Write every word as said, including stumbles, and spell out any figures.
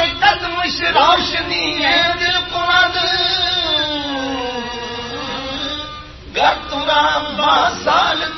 के कदमश रोशनी है दिल कुमद गर तुरा साल